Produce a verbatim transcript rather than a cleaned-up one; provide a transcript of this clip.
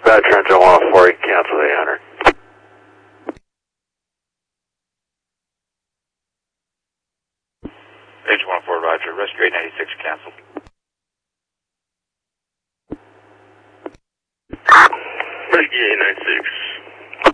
bad Trent one oh four, you can cancel eight hundred. H one oh four, roger. Rescue eight ninety-six, cancel. Rescue eight ninety-six.